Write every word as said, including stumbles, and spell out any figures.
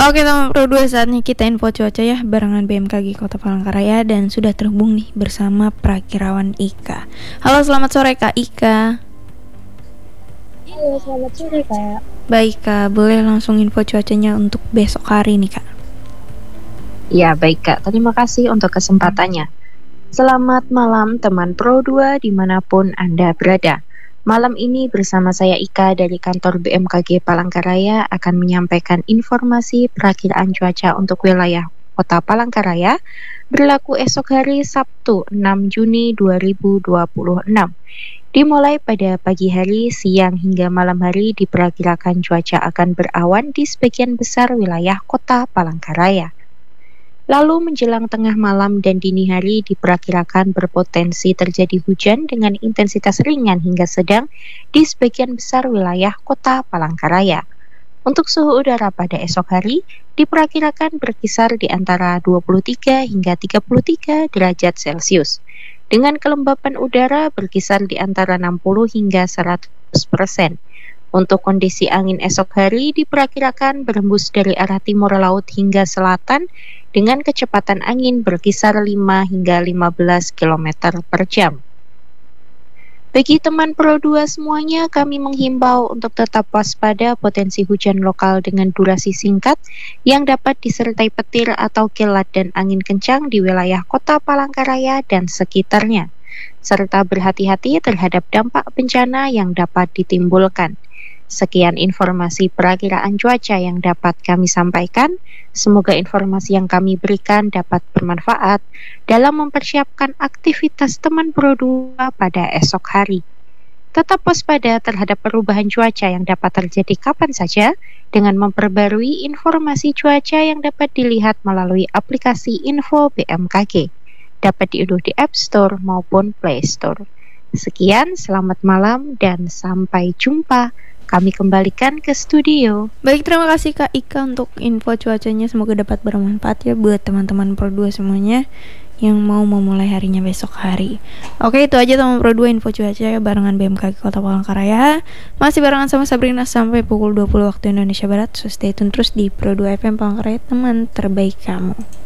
Oke teman Pro dua, saatnya kita info cuaca ya barengan B M K G Kota Palangkaraya dan sudah terhubung nih bersama Prakirawan Ika. Halo, selamat sore Kak Ika. Halo, selamat sore Kak. Baik Kak, boleh langsung info cuacanya untuk besok hari nih Kak. Ya baik Kak, terima kasih untuk kesempatannya. Selamat malam teman Pro dua dimanapun Anda berada. Malam ini bersama saya Ika dari kantor B M K G Palangkaraya akan menyampaikan informasi perakiraan cuaca untuk wilayah Kota Palangkaraya berlaku esok hari Sabtu enam Juni dua ribu dua puluh enam. Dimulai pada pagi hari, siang hingga malam hari diperkirakan cuaca akan berawan di sebagian besar wilayah Kota Palangkaraya. Lalu menjelang tengah malam dan dini hari diperkirakan berpotensi terjadi hujan dengan intensitas ringan hingga sedang di sebagian besar wilayah Kota Palangkaraya. Untuk suhu udara pada esok hari diperkirakan berkisar di antara dua puluh tiga hingga tiga puluh tiga derajat Celcius. Dengan kelembapan udara berkisar di antara enam puluh hingga seratus persen. Untuk kondisi angin esok hari diperkirakan berembus dari arah timur laut hingga selatan dengan kecepatan angin berkisar lima hingga lima belas kilometer per jam. Bagi teman Pro dua semuanya, kami menghimbau untuk tetap waspada potensi hujan lokal dengan durasi singkat yang dapat disertai petir atau kilat dan angin kencang di wilayah Kota Palangkaraya dan sekitarnya, serta berhati-hati terhadap dampak bencana yang dapat ditimbulkan. Sekian informasi perakiraan cuaca yang dapat kami sampaikan. Semoga informasi yang kami berikan dapat bermanfaat dalam mempersiapkan aktivitas teman Pro dua pada esok hari. Tetap waspada terhadap perubahan cuaca yang dapat terjadi kapan saja dengan memperbarui informasi cuaca yang dapat dilihat melalui aplikasi Info B M K G. Dapat diunduh di App Store maupun Play Store. Sekian, selamat malam dan sampai jumpa. Kami kembalikan ke studio. Baik, terima kasih Kak Ika untuk info cuacanya. Semoga dapat bermanfaat ya buat teman-teman Pro dua semuanya yang mau memulai harinya besok hari. Oke, itu aja teman Pro dua info cuaca ya barengan B M K G Kota Palangkaraya. Masih barengan sama Sabrina sampai pukul dua puluh waktu Indonesia Barat. So stay tune terus di Pro dua F M Palangkaraya, teman terbaik kamu.